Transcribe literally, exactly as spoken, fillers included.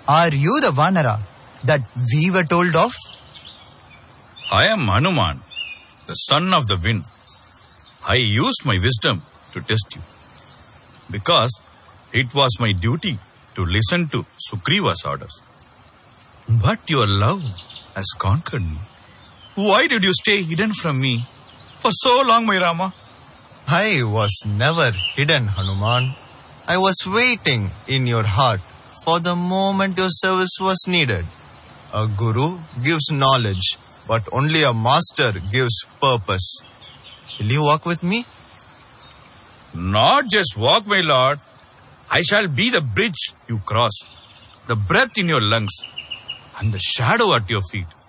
Are you the Vanara that we were told of? I am Hanuman, the son of the wind. I used my wisdom to test you, because it was my duty to listen to Sugriva's orders. But your love has conquered me. Why did you stay hidden from me for so long, my Rama? I was never hidden, Hanuman. I was waiting in your heart for the moment your service was needed. A guru gives knowledge, but only a master gives purpose. Will you walk with me? Not just walk, my lord. I shall be the bridge you cross, the breath in your lungs, and the shadow at your feet.